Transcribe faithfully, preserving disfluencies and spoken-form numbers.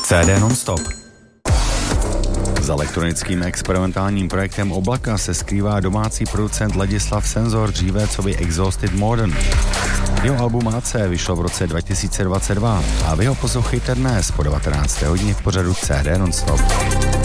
C D non-stop. Za elektronickým experimentálním projektem Oblaka se skrývá domácí producent Ladislav Senzor, dříve co by Exhausted Modern. Jeho album A C vyšlo v roce dva tisíce dvacet dva a vy ho poslouchejte dnes po devatenácté hodině v pořadu C D non-stop.